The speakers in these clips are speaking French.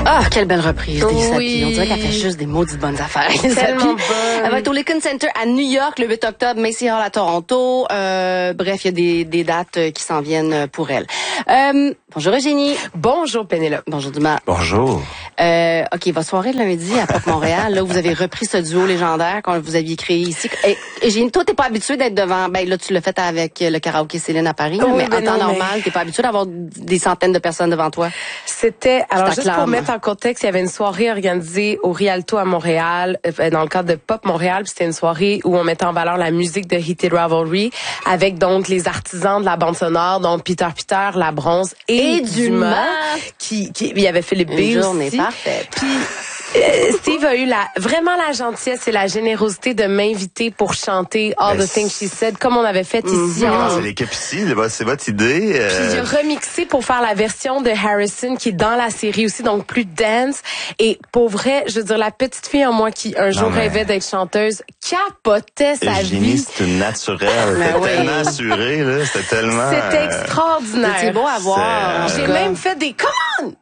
Ah, quelle belle reprise des Satis. Oui. On dirait qu'elle fait juste des maudites bonnes affaires. Tellement bonne. Elle va être au Lincoln Center à New York le 8 octobre, Macy Hall à Toronto. Bref, il y a des dates qui s'en viennent pour elle. Bonjour Eugénie. Bonjour Pénélope. Bonjour Dumas. Bonjour. OK, votre soirée de lundi à Pop Montréal, là, vous avez repris ce duo légendaire qu'on vous aviez créé ici. Et Eugénie, toi, t'es pas habituée d'être devant, ben là, tu l'as fait avec le karaoké Céline à Paris, Oui, mais en temps non, normal, t'es pas habituée d'avoir des centaines de personnes devant toi. C'était, alors juste t'acclame. pour mettre en contexte, il y avait une soirée organisée au Rialto à Montréal, dans le cadre de Pop Montréal, puis c'était une soirée où on mettait en valeur la musique de Heated Ravelry, avec donc les artisans de la bande sonore, donc Peter, La Bronze et Dumas, qui il y avait Philippe B Une journée aussi. parfaite. Puis Steve a eu vraiment la gentillesse et la générosité de m'inviter pour chanter All the Things She Said, comme on avait fait ici. C'est l'équipe ici, c'est votre idée. Puis il a remixé pour faire la version de Harrison qui est dans la série aussi, donc plus dance. Et pour vrai, je veux dire, la petite fille en moi qui un jour rêvait d'être chanteuse capotait sa Eugénie, vie. c'est une naturelle. C'était tellement assuré, là. C'était tellement... C'était extraordinaire. C'est beau à voir. J'ai même fait des commandes.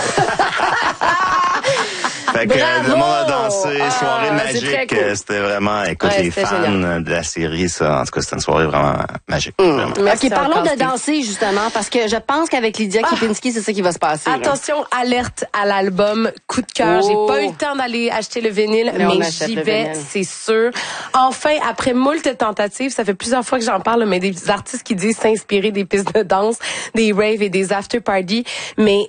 Fait que Bravo! le monde a dansé, soirée c'est très magique. cool. C'était vraiment, écoute, Ouais, les c'était fans génial. de la série, ça, en tout cas, c'était une soirée vraiment magique. Vraiment. Merci OK, parlons encore, de Steve. danser, justement, parce que je pense qu'avec Lydia Kipinski, c'est ça qui va se passer. là. Attention, alerte à l'album Coup de cœur. Oh. J'ai pas eu le temps d'aller acheter le vinyle, Mais on mais achète j'y le vais, vinyle. c'est sûr. Enfin, après moult tentatives, ça fait plusieurs fois que j'en parle, mais des artistes qui disent s'inspirer des pistes de danse, des raves et des after parties, mais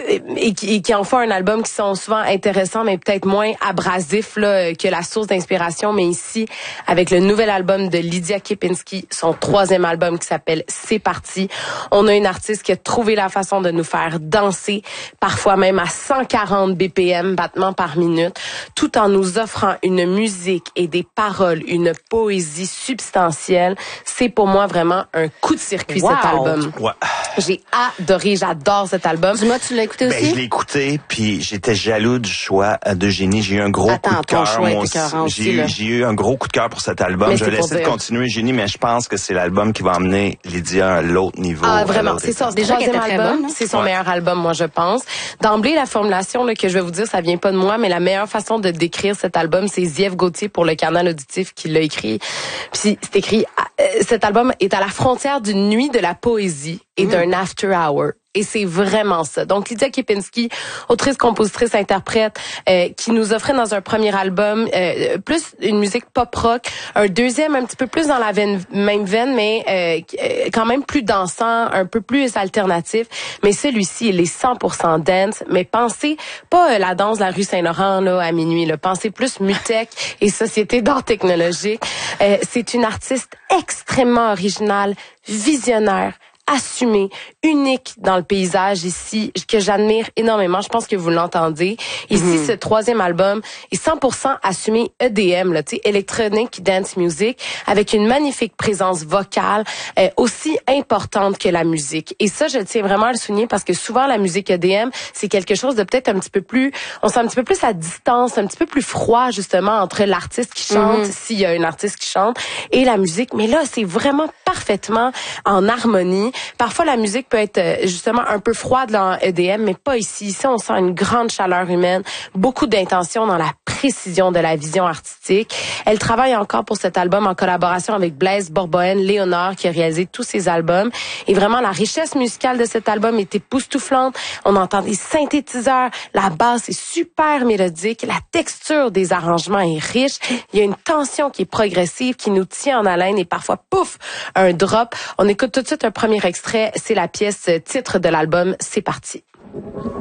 et qui en font un album qui sont souvent intéressants, mais peut-être moins abrasifs là, que la source d'inspiration. Mais ici, avec le nouvel album de Lydia Kipinski, son 3e album qui s'appelle C'est parti, on a une artiste qui a trouvé la façon de nous faire danser, parfois même à 140 BPM, battements par minute, tout en nous offrant une musique et des paroles, une poésie substantielle. C'est pour moi vraiment un coup de circuit, Wow. cet album. Ouais. J'ai adoré, j'adore cet album. Dumas, tu l'as écouté aussi? Je l'ai écouté, puis j'étais jaloux du choix d'Eugénie. J'ai eu un gros Attends, coup de ton cœur. choix Moi était écœurant aussi, J'ai là. eu un gros coup de cœur pour cet album. Mais Je c'est vais pour laisser de dire. continuer, Eugénie, mais je pense que c'est l'album qui va emmener Lydia à l'autre niveau. Ah, à vraiment, l'autre c'est étape. son Déjà qu'elle troisième était très album, bonne, hein? c'est son Ouais. meilleur album, moi, je pense. D'emblée, la formulation là, que je vais vous dire, ça vient pas de moi, mais la meilleure façon de décrire cet album, c'est Ziève Gauthier pour le Canal Auditif qui l'a écrit. Puis c'est écrit, cet album est à la frontière d'une nuit de la poésie et d'un after hour. Et c'est vraiment ça. Donc, Lydia Kipinski, autrice, compositrice, interprète, qui nous offrait dans un premier album plus une musique pop-rock, un deuxième un petit peu plus dans la même veine, mais quand même plus dansant, un peu plus alternatif. Mais celui-ci, il est 100% dance. Mais pensez pas la danse de la rue Saint-Laurent là à minuit. Là. Pensez plus Mutech et Société d'art technologique. C'est une artiste extrêmement originale, visionnaire, assumé, unique dans le paysage ici, que j'admire énormément. Je pense que vous l'entendez. Ici, ce 3e album est 100% assumé EDM, là, tu sais, Electronic Dance Music, avec une magnifique présence vocale aussi importante que la musique. Et ça, je tiens vraiment à le souligner parce que souvent, la musique EDM, c'est quelque chose de peut-être un petit peu plus, on sent un petit peu plus à distance, un petit peu plus froid, justement, entre l'artiste qui chante, s'il y a une artiste qui chante, et la musique. Mais là, c'est vraiment parfaitement en harmonie. Parfois, la musique peut être justement un peu froide dans EDM, mais pas ici. Ici, on sent une grande chaleur humaine, beaucoup d'intention dans la précision de la vision artistique. Elle travaille encore pour cet album en collaboration avec Blaise Borboen, Léonard, qui a réalisé tous ses albums. Et vraiment, la richesse musicale de cet album est époustouflante. On entend des synthétiseurs, la basse est super mélodique, la texture des arrangements est riche. Il y a une tension qui est progressive, qui nous tient en haleine et parfois, pouf, un drop. On écoute tout de suite un premier extrait. C'est la pièce titre de l'album. C'est parti.